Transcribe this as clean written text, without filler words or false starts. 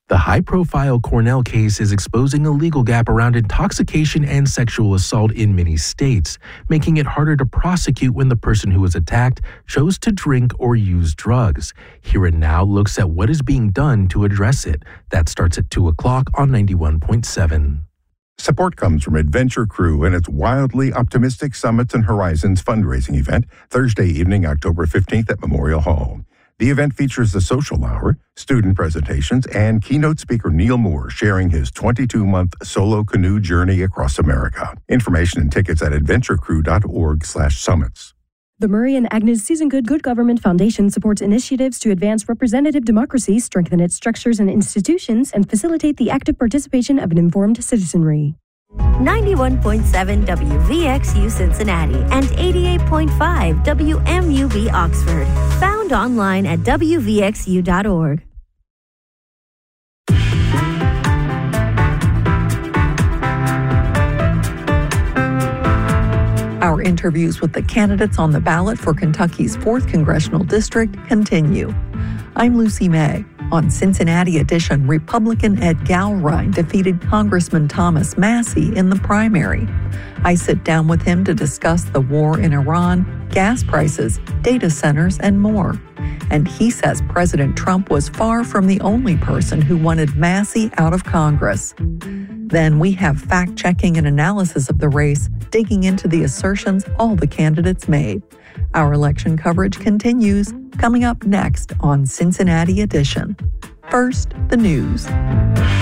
The high-profile Cornell case is exposing a legal gap around intoxication and sexual assault in many states, making it harder to prosecute when the person who was attacked chose to drink or use drugs. Here and Now looks at what is being done to address it. That starts at 2 o'clock on 91.7. Support comes from Adventure Crew and its Wildly Optimistic Summits and Horizons fundraising event, Thursday evening, October 15th at Memorial Hall. The event features a social hour, student presentations, and keynote speaker Neil Moore sharing his 22-month solo canoe journey across America. Information and tickets at adventurecrew.org/summits. The Murray and Agnes Susan Good Government Foundation supports initiatives to advance representative democracy, strengthen its structures and institutions, and facilitate the active participation of an informed citizenry. 91.7 WVXU Cincinnati and 88.5 WMUB Oxford. Found online at WVXU.org. Our interviews with the candidates on the ballot for Kentucky's 4th Congressional District continue. I'm Lucy May. On Cincinnati Edition, Republican Ed Gowrine defeated Congressman Thomas Massie in the primary. I sit down with him to discuss the war in Iran, gas prices, data centers, and more. And he says President Trump was far from the only person who wanted Massie out of Congress. Then we have fact-checking and analysis of the race, digging into the assertions all the candidates made. Our election coverage continues, coming up next on Cincinnati Edition. First, the news.